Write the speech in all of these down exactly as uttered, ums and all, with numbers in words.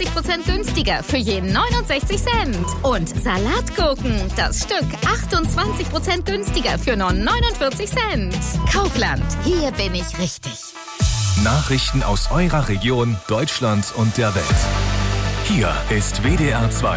fünfzig Prozent günstiger für jeden neunundsechzig Cent. Und Salatgurken, das Stück achtundzwanzig Prozent günstiger für nur neunundvierzig Cent. Kaufland, hier bin ich richtig. Nachrichten aus eurer Region, Deutschland und der Welt. Hier ist W D R zwei.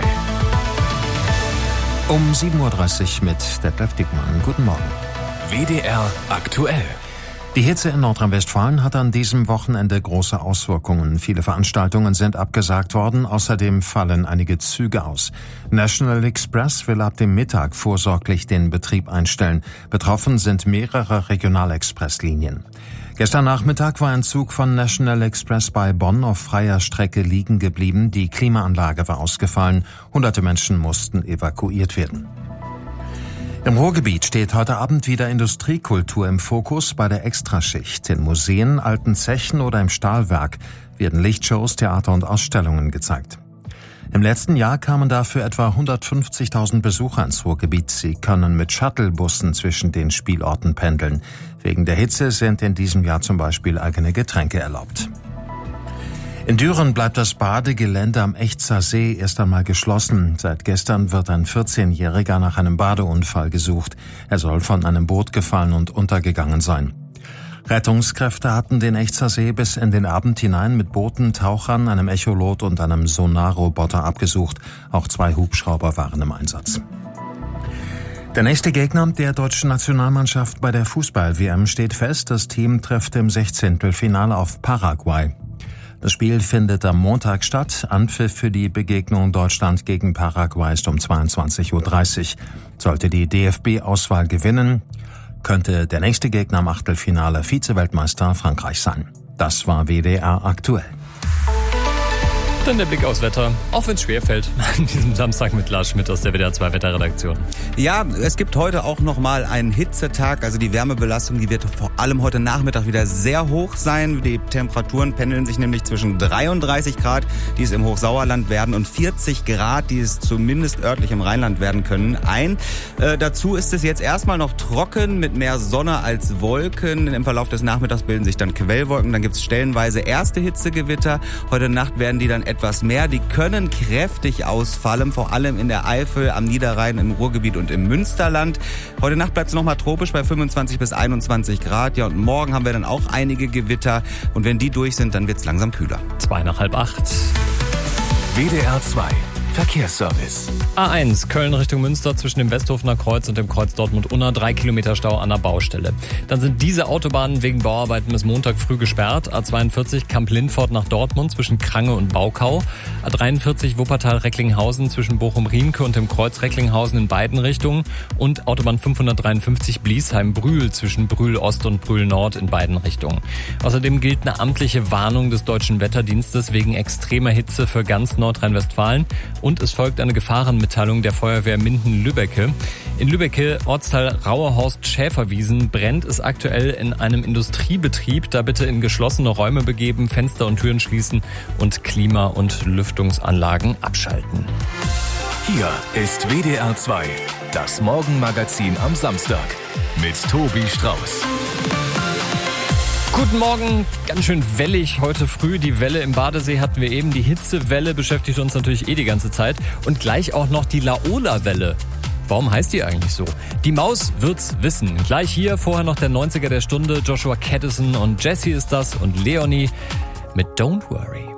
Um sieben Uhr dreißig mit Detlef Dickmann. Guten Morgen. W D R aktuell. Die Hitze in Nordrhein-Westfalen hat an diesem Wochenende große Auswirkungen. Viele Veranstaltungen sind abgesagt worden, außerdem fallen einige Züge aus. National Express will ab dem Mittag vorsorglich den Betrieb einstellen. Betroffen sind mehrere Regionalexpresslinien. Gestern Nachmittag war ein Zug von National Express bei Bonn auf freier Strecke liegen geblieben. Die Klimaanlage war ausgefallen. Hunderte Menschen mussten evakuiert werden. Im Ruhrgebiet steht heute Abend wieder Industriekultur im Fokus bei der Extraschicht. In Museen, alten Zechen oder im Stahlwerk werden Lichtshows, Theater und Ausstellungen gezeigt. Im letzten Jahr kamen dafür etwa hundertfünfzigtausend Besucher ins Ruhrgebiet. Sie können mit Shuttlebussen zwischen den Spielorten pendeln. Wegen der Hitze sind in diesem Jahr zum Beispiel eigene Getränke erlaubt. In Düren bleibt das Badegelände am Echtzer See erst einmal geschlossen. Seit gestern wird ein vierzehnjähriger nach einem Badeunfall gesucht. Er soll von einem Boot gefallen und untergegangen sein. Rettungskräfte hatten den Echtzer See bis in den Abend hinein mit Booten, Tauchern, einem Echolot und einem Sonarroboter abgesucht. Auch zwei Hubschrauber waren im Einsatz. Der nächste Gegner der deutschen Nationalmannschaft bei der Fußball-W M steht fest. Das Team trifft im Sechzehntelfinale auf Paraguay. Das Spiel findet am Montag statt. Anpfiff für die Begegnung Deutschland gegen Paraguay ist um zweiundzwanzig Uhr dreißig. Sollte die D F B-Auswahl gewinnen, könnte der nächste Gegner im Achtelfinale Vize-Weltmeister Frankreich sein. Das war W D R aktuell. Dann der Blick aufs Wetter, auch wenn es schwerfällt, an diesem Samstag mit Lars Schmidt aus der W D R zwei Wetterredaktion. Ja, es gibt heute auch nochmal einen Hitzetag, also die Wärmebelastung, die wird vor allem heute Nachmittag wieder sehr hoch sein. Die Temperaturen pendeln sich nämlich zwischen dreiunddreißig Grad, die es im Hochsauerland werden, und vierzig Grad, die es zumindest örtlich im Rheinland werden können, ein. Äh, dazu ist es jetzt erstmal noch trocken mit mehr Sonne als Wolken. Im Verlauf des Nachmittags bilden sich dann Quellwolken, dann gibt es stellenweise erste Hitzegewitter. Heute Nacht werden die dann etwas mehr. Die können kräftig ausfallen, vor allem in der Eifel, am Niederrhein, im Ruhrgebiet und im Münsterland. Heute Nacht bleibt es nochmal tropisch bei fünfundzwanzig bis einundzwanzig Grad. Ja, und morgen haben wir dann auch einige Gewitter. Und wenn die durch sind, dann wird es langsam kühler. Zwei nach halb acht. W D R zwei Verkehrsservice. A eins, Köln Richtung Münster zwischen dem Westhofener Kreuz und dem Kreuz Dortmund-Unna, drei Kilometer Stau an der Baustelle. Dann sind diese Autobahnen wegen Bauarbeiten bis Montag früh gesperrt. A zweiundvierzig Kamp-Lindfort nach Dortmund zwischen Krange und Baukau. A dreiundvierzig Wuppertal-Recklinghausen zwischen Bochum-Riemke und dem Kreuz Recklinghausen in beiden Richtungen. Und Autobahn fünfhundertdreiundfünfzig Bliesheim-Brühl zwischen Brühl-Ost und Brühl-Nord in beiden Richtungen. Außerdem gilt eine amtliche Warnung des Deutschen Wetterdienstes wegen extremer Hitze für ganz Nordrhein-Westfalen. Und es folgt eine Gefahrenmitteilung der Feuerwehr Minden-Lübbecke. In Lübbecke, Ortsteil Rauerhorst-Schäferwiesen, brennt es aktuell in einem Industriebetrieb. Da bitte in geschlossene Räume begeben, Fenster und Türen schließen und Klima- und Lüftungsanlagen abschalten. Hier ist W D R zwei, das Morgenmagazin am Samstag mit Tobi Strauß. Guten Morgen, ganz schön wellig heute früh. Die Welle im Badesee hatten wir eben. Die Hitzewelle beschäftigt uns natürlich eh die ganze Zeit. Und gleich auch noch die Laola-Welle. Warum heißt die eigentlich so? Die Maus wird's wissen. Gleich hier, vorher noch der neunziger der Stunde. Joshua Caddison und Jessie ist das und Leonie mit Don't Worry.